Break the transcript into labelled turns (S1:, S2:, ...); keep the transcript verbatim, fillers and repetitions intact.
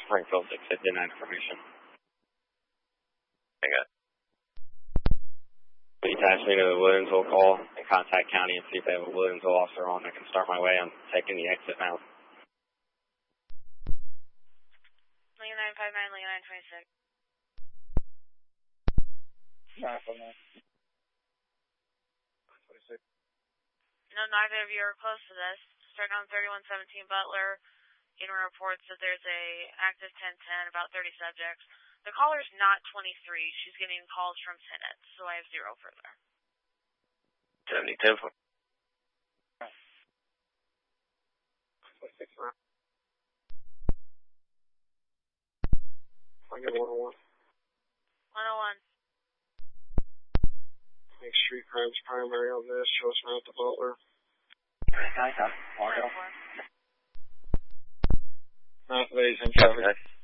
S1: Springfield six fifty-nine information.
S2: Hang on.
S1: Will you attach me to the Williamsville call and contact county and see if they have a Williamsville officer on? I can start my way. I'm taking the exit now.
S3: Lincoln nine five nine, Lincoln nine twenty-six.
S4: nine five nine. twenty-six.
S3: No, neither of you are close to this. Starting on thirty-one seventeen Butler, getting reports that there's a active ten ten, about thirty subjects. The caller's not twenty-three. She's getting calls from tenants, so I have zero further.
S2: seventy ten.
S4: twenty-six around. I get one oh one.
S3: one oh one.
S4: Make street crimes primary on this. Show us around to Butler.
S3: one oh four.
S4: Not ladies and gentlemen.